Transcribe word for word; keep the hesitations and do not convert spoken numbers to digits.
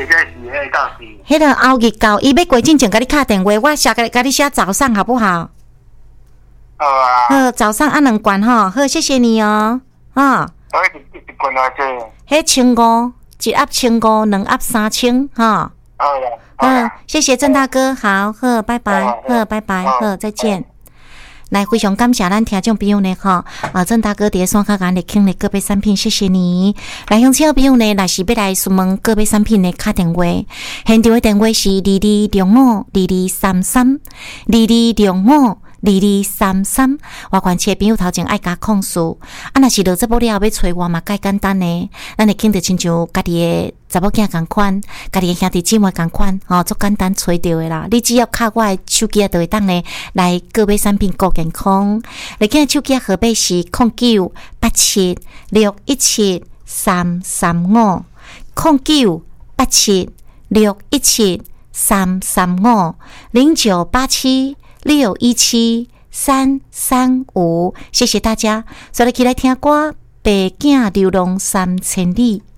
会使是迄到时。 迄个后日到，伊要过进前甲你敲电话，我写甲甲你写早上好不好？ 好啊。 好，早上按两罐吼，好，谢谢你哦，啊。 我一一一罐偌济？ 迄千五，一盒千五，两盒三千，哈。 好啦。 嗯，谢谢郑大哥，好，好，拜拜，好，拜拜，好，再见。来，非常感谢咱听众朋友呢，哈，啊，郑大哥伫线卡甲你倾的个别产品，谢谢你。来，乡亲朋友呢，若是要来询问个别产品的打电话，现场的电话是二二六五二二三三二二六五。二二三三，外关车朋友头前爱加控诉，啊，若是落节目了后要找我嘛，介简单呢。咱会经得亲像家己的查某囝共款，家己的兄弟姊妹共款，吼，足简单找到的啦。你只要敲我的手机啊，就会当呢来购买产品顾健康。你今手机号码是零九八七六一七三三五零九八七六一七三三五零九八七。六一七三三五，谢谢大家。所以起来听歌，白囝流浪三千里。